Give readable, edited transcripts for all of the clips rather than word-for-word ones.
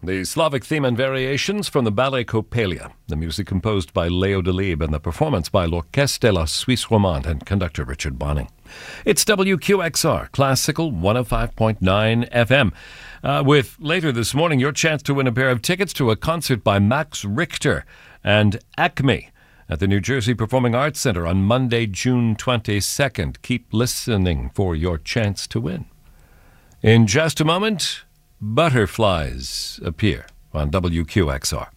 The Slavic theme and variations from the ballet Coppelia, the music composed by Leo Delibes and the performance by l'Orchestre de la Suisse Romande and conductor Richard Bonning. It's WQXR, Classical 105.9 FM. With later this morning, your chance to win a pair of tickets to a concert by Max Richter and Acme at the New Jersey Performing Arts Center on Monday, June 22nd. Keep listening for your chance to win. In just a moment, butterflies appear on WQXR.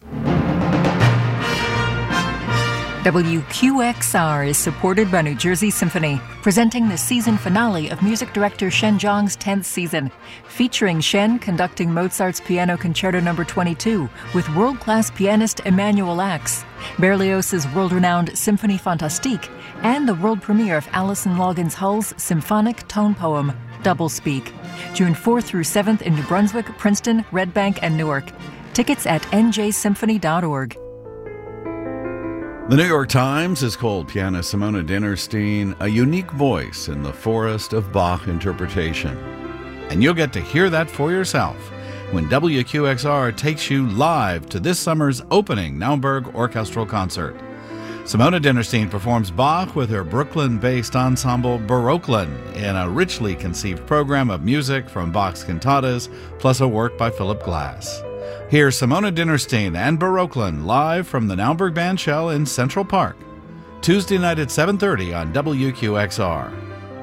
WQXR is supported by New Jersey Symphony, presenting the season finale of music director Shen Zhang's 10th season, featuring Shen conducting Mozart's Piano Concerto No. 22 with world-class pianist Emanuel Ax, Berlioz's world-renowned Symphonie Fantastique, and the world premiere of Alison Loggins Hull's symphonic tone poem, Doublespeak, June 4th through 7th in New Brunswick, Princeton, Red Bank, and Newark. Tickets at njsymphony.org. The New York Times has called pianist Simona Dinnerstein a unique voice in the forest of Bach interpretation. And you'll get to hear that for yourself when WQXR takes you live to this summer's opening Naumburg Orchestral Concert. Simona Dinnerstein performs Bach with her Brooklyn-based ensemble Baroqueland in a richly conceived program of music from Bach's cantatas, plus a work by Philip Glass. Hear Simona Dinnerstein and Baroqueland live from the Naumburg Bandshell in Central Park, Tuesday night at 7:30 on WQXR.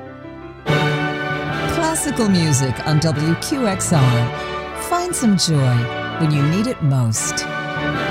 Classical music on WQXR. Find some joy when you need it most.